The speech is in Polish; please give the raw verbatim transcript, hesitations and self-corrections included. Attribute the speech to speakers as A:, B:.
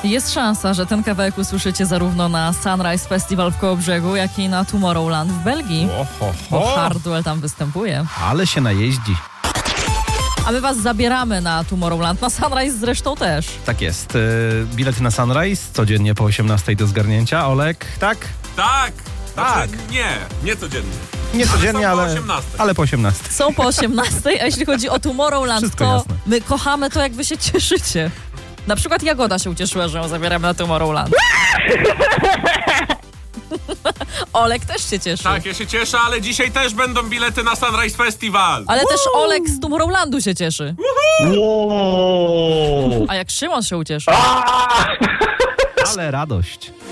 A: Jest szansa, że ten kawałek usłyszycie zarówno na Sunrise Festival w Kołobrzegu, jak i na Tomorrowland w Belgii.
B: Oho, ho.
A: Bo Hardwell tam występuje.
B: Ale się najeździ.
A: A my was zabieramy na Tomorrowland, na Sunrise zresztą też.
B: Tak jest. Yy, bilety na Sunrise codziennie po osiemnastej do zgarnięcia. Olek, tak?
C: Tak! Znaczy,
B: Tak.
C: nie, nie codziennie.
B: Nie codziennie,
C: ale,
B: ale,
C: są po osiemnastej.
B: ale po osiemnastej.
A: Są po osiemnastej, a jeśli chodzi o Tomorrowland,
B: Wszystko
A: to
B: jasne.
A: my kochamy to, jak wy się cieszycie. Na przykład Jagoda się ucieszyła, że ją zabieramy na Tomorrowland. Olek też się cieszy.
C: Tak, ja się cieszę, ale dzisiaj też będą bilety na Sunrise Festival.
A: Ale też Olek z Tomorrowlandu się cieszy.
D: Wow.
A: A jak Szymon się ucieszy.
B: Ale radość.